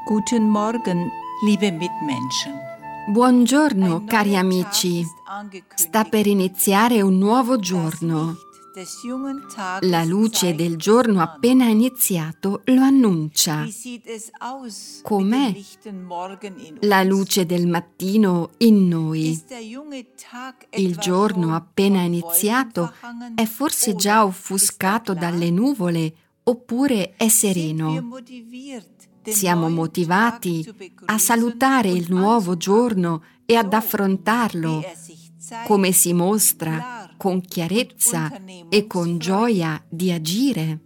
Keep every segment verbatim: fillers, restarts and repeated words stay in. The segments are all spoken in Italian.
Guten Morgen, liebe Mitmenschen. Buongiorno cari amici, sta per iniziare un nuovo giorno. La luce del giorno appena iniziato lo annuncia. Com'è la luce del mattino in noi? Il giorno appena iniziato è forse già offuscato dalle nuvole oppure è sereno? Siamo motivati a salutare il nuovo giorno e ad affrontarlo, come si mostra con chiarezza e con gioia di agire.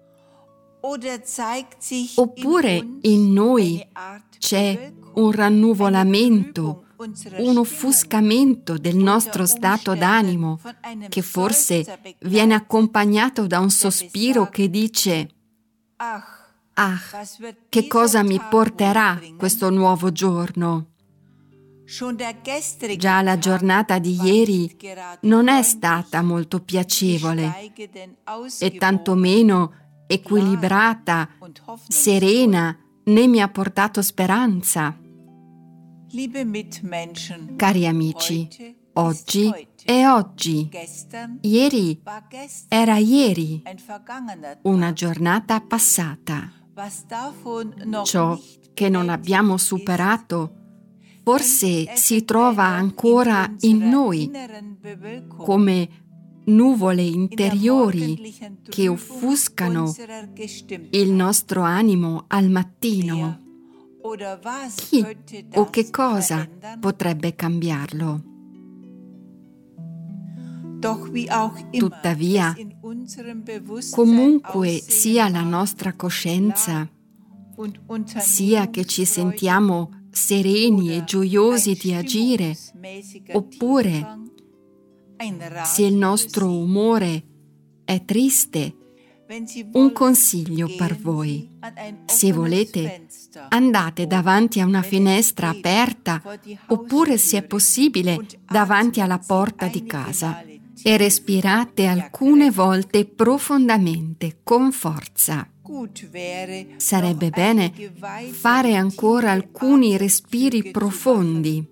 Oppure in noi c'è un rannuvolamento, un offuscamento del nostro stato d'animo, che forse viene accompagnato da un sospiro che dice: «Ah, che cosa mi porterà questo nuovo giorno?» Già la giornata di ieri non è stata molto piacevole e tantomeno equilibrata, serena, né mi ha portato speranza. Cari amici, oggi è oggi, ieri era ieri, una giornata passata. Ciò che non abbiamo superato forse si trova ancora in noi, come nuvole interiori che offuscano il nostro animo al mattino. Chi o che cosa potrebbe cambiarlo? Tuttavia, comunque sia la nostra coscienza, sia che ci sentiamo sereni e gioiosi di agire, oppure se il nostro umore è triste, un consiglio per voi. Se volete, andate davanti a una finestra aperta, oppure, se è possibile, davanti alla porta di casa e respirate alcune volte profondamente, con forza. Sarebbe bene fare ancora alcuni respiri profondi,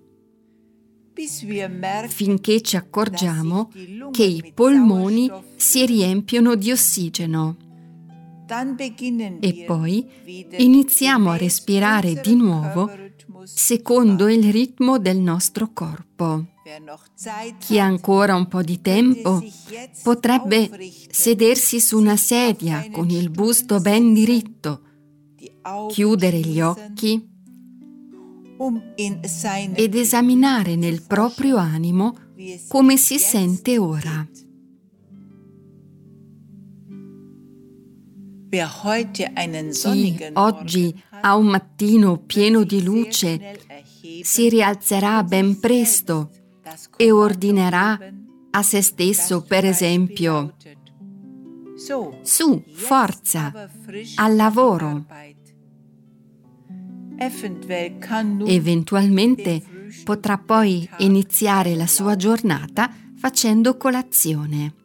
finché ci accorgiamo che i polmoni si riempiono di ossigeno. E poi iniziamo a respirare di nuovo secondo il ritmo del nostro corpo. Chi ha ancora un po' di tempo potrebbe sedersi su una sedia con il busto ben diritto, chiudere gli occhi ed esaminare nel proprio animo come si sente ora. Chi oggi ha un mattino pieno di luce si rialzerà ben presto e ordinerà a se stesso, per esempio: «Su, forza, al lavoro!» Eventualmente potrà poi iniziare la sua giornata facendo colazione.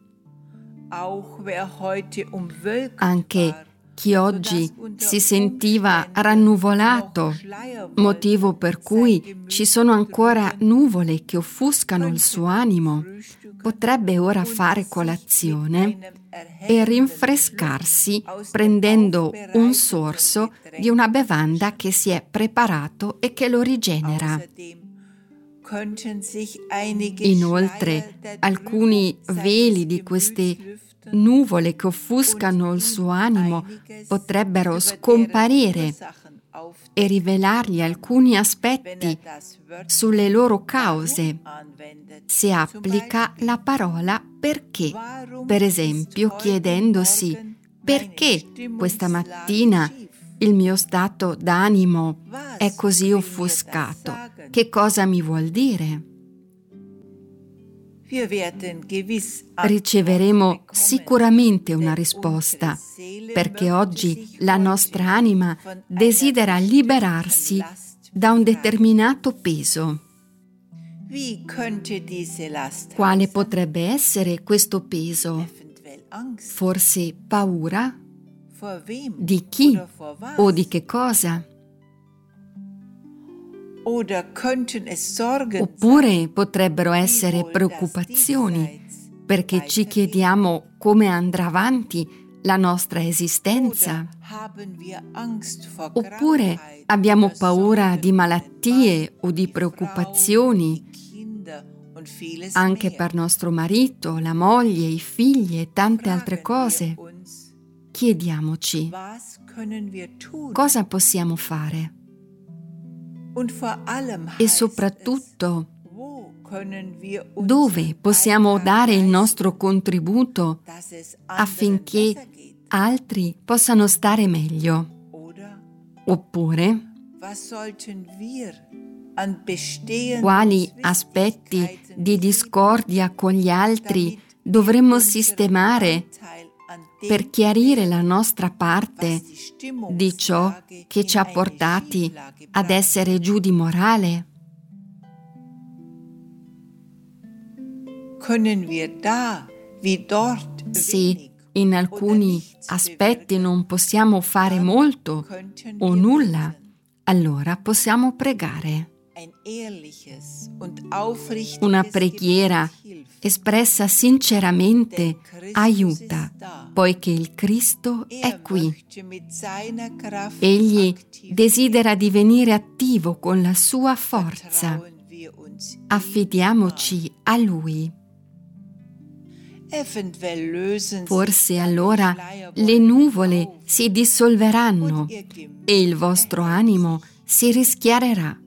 Anche chi oggi si sentiva rannuvolato, motivo per cui ci sono ancora nuvole che offuscano il suo animo, potrebbe ora fare colazione e rinfrescarsi prendendo un sorso di una bevanda che si è preparato e che lo rigenera. Inoltre, alcuni veli di queste nuvole che offuscano il suo animo potrebbero scomparire e rivelargli alcuni aspetti sulle loro cause, se applica la parola perché, per esempio chiedendosi: perché questa mattina il mio stato d'animo è così offuscato? Che cosa mi vuol dire? Riceveremo sicuramente una risposta, perché oggi la nostra anima desidera liberarsi da un determinato peso. Quale potrebbe essere questo peso? Forse paura? Di chi o di che cosa? Oppure potrebbero essere preoccupazioni, perché ci chiediamo come andrà avanti la nostra esistenza. Oppure abbiamo paura di malattie o di preoccupazioni, anche per nostro marito, la moglie, i figli e tante altre cose. Chiediamoci, cosa possiamo fare? E soprattutto, dove possiamo dare il nostro contributo affinché altri possano stare meglio? Oppure, quali aspetti di discordia con gli altri dovremmo sistemare per chiarire la nostra parte di ciò che ci ha portati ad essere giù di morale? Se in alcuni aspetti non possiamo fare molto o nulla, allora possiamo pregare. Una preghiera espressa sinceramente aiuta, poiché il Cristo è qui. Egli desidera divenire attivo con la sua forza. Affidiamoci a Lui. Forse allora le nuvole si dissolveranno e il vostro animo si rischiarerà.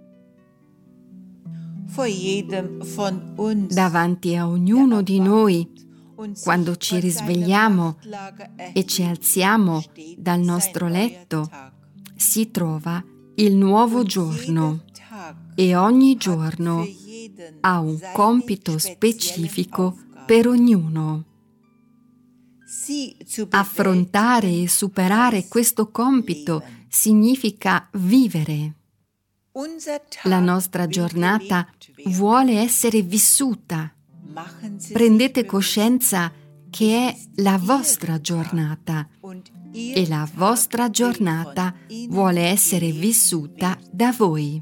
Davanti a ognuno di noi, quando ci risvegliamo e ci alziamo dal nostro letto, si trova il nuovo giorno e ogni giorno ha un compito specifico per ognuno. Affrontare e superare questo compito significa vivere. La nostra giornata vuole essere vissuta. Prendete coscienza che è la vostra giornata e la vostra giornata vuole essere vissuta da voi.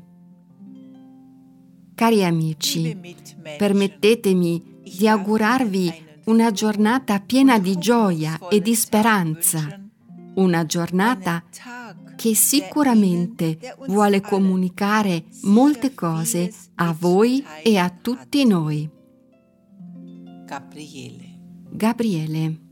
Cari amici, permettetemi di augurarvi una giornata piena di gioia e di speranza, una giornata che sicuramente vuole comunicare molte cose a voi e a tutti noi. Gabriele. Gabriele.